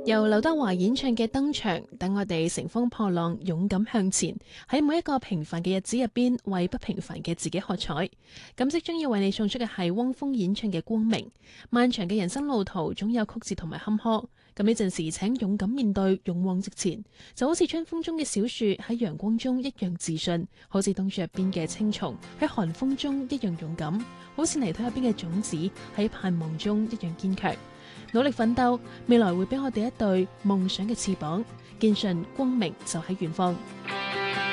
由劉德華演唱嘅登場，等我哋乘風破浪，勇敢向前，喺每一個平凡嘅日子入邊，為不平凡嘅自己喝彩。咁即將要為你送出嘅係汪峰演唱嘅《光明》。漫長嘅人生路途，總有曲折同埋坎坷。咁呢陣時，請勇敢面對，勇往直前，就好似春風中嘅小樹喺陽光中一樣自信，好似冬雪入邊嘅青松喺寒風中一樣勇敢，好似泥土入邊嘅種子喺盼望中一樣堅強。努力奮鬥，未來會俾我哋一對夢想嘅翅膀，堅信光明就喺遠方。